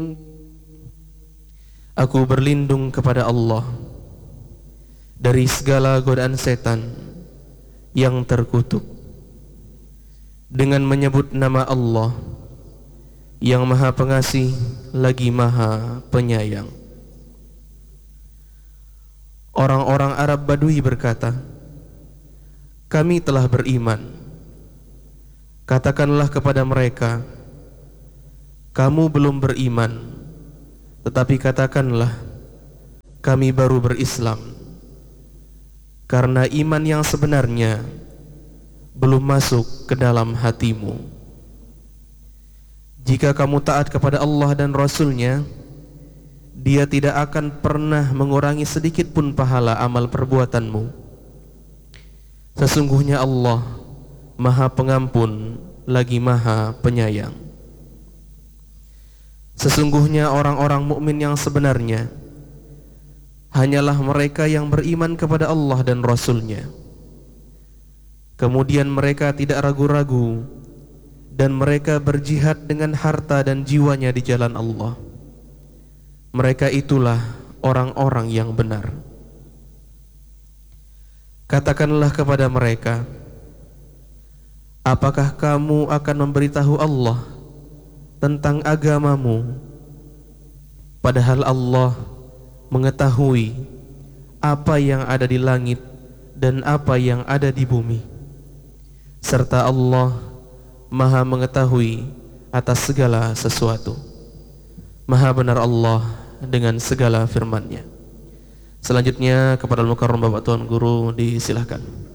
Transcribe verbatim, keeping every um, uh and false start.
Aku berlindung kepada Allah dari segala godaan setan yang terkutuk, dengan menyebut nama Allah yang Maha Pengasih lagi Maha Penyayang. Orang-orang Arab Badui berkata, kami telah beriman. Katakanlah kepada mereka, kamu belum beriman, tetapi katakanlah, kami baru berislam, karena iman yang sebenarnya belum masuk ke dalam hatimu. Jika kamu taat kepada Allah dan Rasul-Nya, Dia tidak akan pernah mengurangi sedikit pun pahala amal perbuatanmu. Sesungguhnya Allah Maha Pengampun lagi Maha Penyayang. Sesungguhnya orang-orang mukmin yang sebenarnya hanyalah mereka yang beriman kepada Allah dan Rasul-Nya. Kemudian mereka tidak ragu-ragu dan mereka berjihad dengan harta dan jiwanya di jalan Allah. Mereka itulah orang-orang yang benar. Katakanlah kepada mereka, apakah kamu akan memberitahu Allah tentang agamamu, padahal Allah mengetahui apa yang ada di langit dan apa yang ada di bumi, serta Allah Maha mengetahui atas segala sesuatu. Maha benar Allah dengan segala firman-Nya. Selanjutnya kepada Al-Mukarram Bapak Tuan Guru disilahkan.